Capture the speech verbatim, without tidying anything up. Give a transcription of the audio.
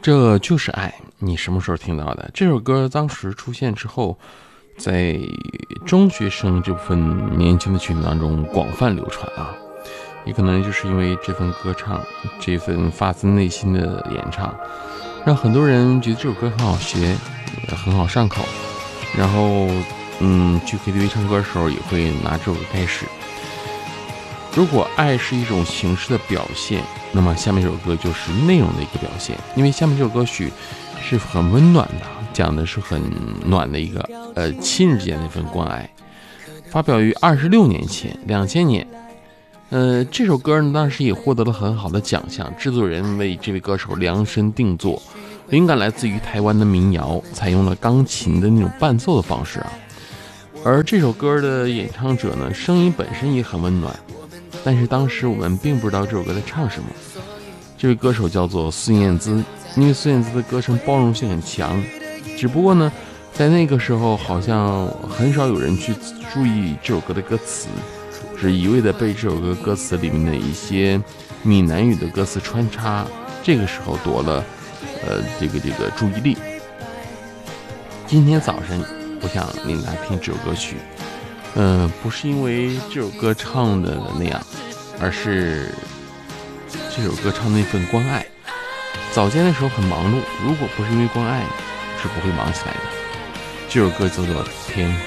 这就是爱，你什么时候听到的？这首歌当时出现之后，在中学生这部分年轻的群体当中广泛流传啊，也可能就是因为这份歌唱，这份发自内心的演唱，让很多人觉得这首歌很好学，很好上口，然后嗯，去 K T V 唱歌的时候也会拿这首歌开始。如果爱是一种形式的表现，那么下面这首歌就是内容的一个表现，因为下面这首歌曲是很温暖的，讲的是很暖的一个呃亲人之间的一份关爱。发表于二十六年前，两千年。呃，这首歌呢，当时也获得了很好的奖项，制作人为这位歌手量身定做，灵感来自于台湾的民谣，采用了钢琴的那种伴奏的方式啊。而这首歌的演唱者呢，声音本身也很温暖。但是当时我们并不知道这首歌在唱什么。这位歌手叫做孙燕姿，因为孙燕姿的歌声包容性很强，只不过呢，在那个时候好像很少有人去注意这首歌的歌词，只一味的被这首歌歌词里面的一些闽南语的歌词穿插，这个时候夺了呃这个这个注意力。今天早晨我想领大家听这首歌曲。嗯、呃，不是因为这首歌唱的那样，而是这首歌唱的那份关爱。早间的时候很忙碌，如果不是因为关爱，是不会忙起来的。这首歌叫做《天